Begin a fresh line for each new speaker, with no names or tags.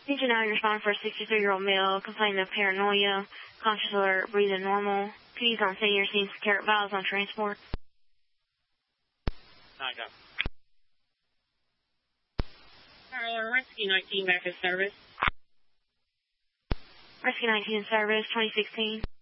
Need you now to respond for a 63-year-old male complaining of paranoia, conscious alert, breathing normal. Please on scene, you're seeing carrot vials on transport.
I got. Rescue 19 back in service.
Rescue 19 in service, 2016.